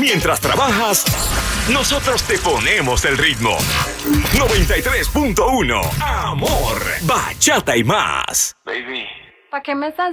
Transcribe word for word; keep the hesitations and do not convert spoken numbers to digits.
Mientras trabajas, nosotros te ponemos el ritmo. noventa y tres punto uno. Amor, bachata y más. Baby. ¿Para qué me estás